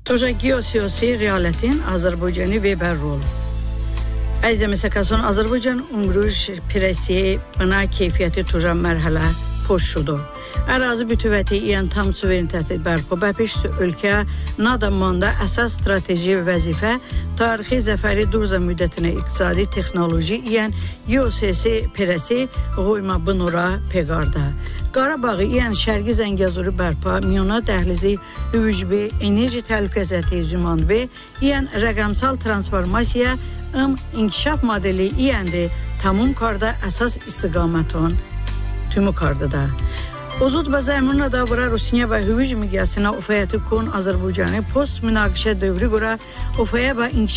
Toja geosiyasi realetin Azerbaycan'ı ve rol. Ayrıca mesela Azerbaycan umruş presi bana keyfiyeti toja merhale poşudu. Ərazi bütövəti yəni tam suvereniteti bərpa bəpiş ölkə nadamanda əsas strateji vəzifə tarixi zəfəri durza müddətinə iqtisadi texnoloji yəni geosiyasi perəsi qoyma bunura peqarda. Qarabağı yəni Şərqi Zəngəzuru bərpa miyona dəhlizi hüvücbi enerji təhlükəsizliyi zümanvi yəni rəqəmsal transformasiya inkişaf modeli yəni tamam karda əsas istiqaməton tümü karda. Uzud və zəmruna da vura Rusiya və hüvüc miqyasına ufayəti kon Azərbaycanı post münaqişə dövrü qura ufaya və inkişaf